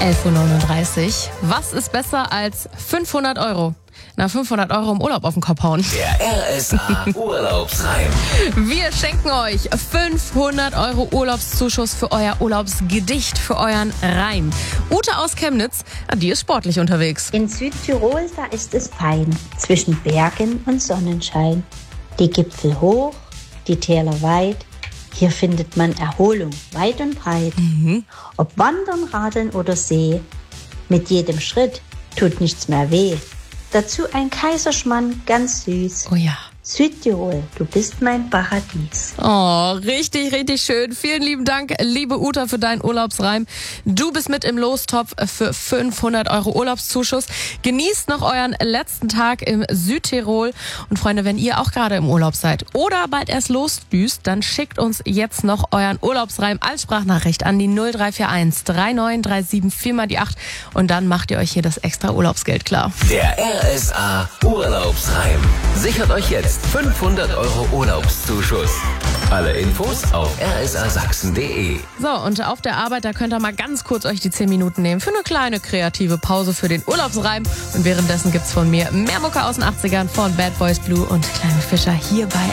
11.39 Uhr. Was ist besser als 500 Euro? 500 Euro im Urlaub auf den Kopf hauen. Der RSA Urlaubsreim. Wir schenken euch 500 Euro Urlaubszuschuss für euer Urlaubsgedicht, für euren Reim. Ute aus Chemnitz, die ist sportlich unterwegs. In Südtirol, da ist es fein, zwischen Bergen und Sonnenschein. Die Gipfel hoch, die Täler weit, hier findet man Erholung weit und breit. Ob Wandern, Radeln oder See, mit jedem Schritt tut nichts mehr weh. Dazu ein Kaiserschmarrn, ganz süß. Oh ja. Südtirol, du bist mein Paradies. Oh, richtig, richtig schön. Vielen lieben Dank, liebe Uta, für deinen Urlaubsreim. Du bist mit im Lostopf für 500 Euro Urlaubszuschuss. Genießt noch euren letzten Tag im Südtirol. Und Freunde, wenn ihr auch gerade im Urlaub seid oder bald erst losdüst, dann schickt uns jetzt noch euren Urlaubsreim als Sprachnachricht an die 0341 3937 4x8 und dann macht ihr euch hier das extra Urlaubsgeld klar. Der RSA Urlaubsreim. Sichert euch jetzt 500 Euro Urlaubszuschuss. Alle Infos auf rsasachsen.de. So, und auf der Arbeit, da könnt ihr mal ganz kurz euch die 10 Minuten nehmen für eine kleine kreative Pause für den Urlaubsreim. Und währenddessen gibt's von mir mehr Mucke aus den 80ern von Bad Boys Blue und Kleine Fischer hier bei